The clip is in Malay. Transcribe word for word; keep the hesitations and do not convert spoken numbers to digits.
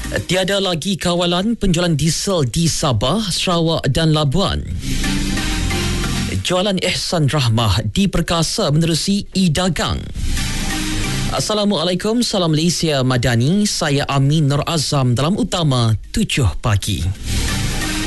Tiada lagi kawalan penjualan diesel di Sabah, Sarawak dan Labuan. Jualan Ihsan Rahmah diperkasa menerusi e-dagang. Assalamualaikum, salam Malaysia Madani. Saya Amin Nur Azam dalam Utama tujuh pagi.